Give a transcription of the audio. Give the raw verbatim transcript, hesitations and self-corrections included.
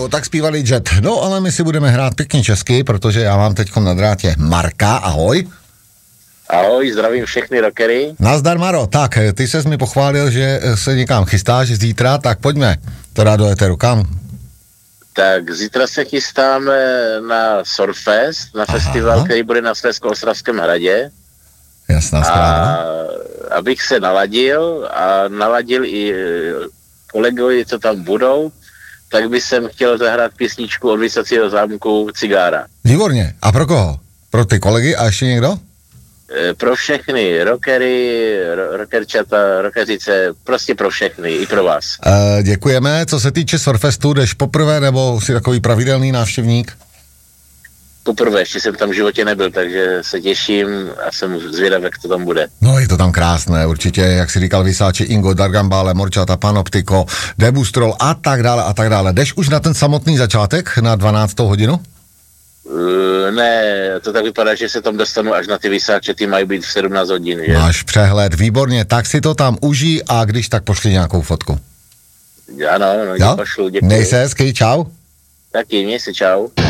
Jo, tak zpívali Jet. No, ale my si budeme hrát pěkně česky, protože já mám teďkom na drátě Marka. Ahoj. Ahoj, zdravím všechny rockery. Nazdar, Maro. Tak, ty ses mi pochválil, že se někam chystáš zítra, tak pojďme teda do éteru. Kam? Tak zítra se chystáme na Surfest, na Aha. festival, který bude na Slezsko-Ostravském hradě. Jasná zpráva. A abych se naladil a naladil i kolegovi, co tam budou, tak bych jsem chtěl zahrát písničku od Vysocího zámku Cigára. Výborně. A pro koho? Pro ty kolegy a ještě někdo? E, pro všechny, rockery, ro- rockerčata, rockeřice, prostě pro všechny, i pro vás. E, děkujeme. Co se týče Surfestu, jdeš poprvé nebo jsi takový pravidelný návštěvník? Poprvé, ještě jsem tam v životě nebyl, takže se těším a jsem zvědav, jak to tam bude. No, je to tam krásné, určitě, jak si říkal Vysáči, Ingo, Dargambále, Morčata, Panoptiko, Debustrol a tak dále a tak dále. Jdeš už na ten samotný začátek, na dvanáctou hodinu? Uh, ne, to tak vypadá, že se tam dostanu až na ty Vysáče, ty mají být v sedmnáct hodin, že? Máš přehled, výborně, tak si to tam užij a když tak pošli nějakou fotku. Ano, no, pošlu, děkuji. Měj se hezky, čau. Taky, měj se, čau.